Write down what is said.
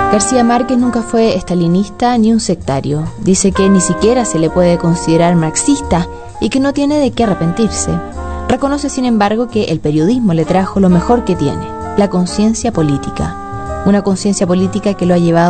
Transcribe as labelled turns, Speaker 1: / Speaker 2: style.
Speaker 1: García Márquez nunca fue estalinista ni un sectario. Dice que ni siquiera se le puede considerar marxista y que no tiene de qué arrepentirse. Reconoce, sin embargo, que el periodismo le trajo lo mejor que tiene, la conciencia política. Una conciencia política que lo ha llevado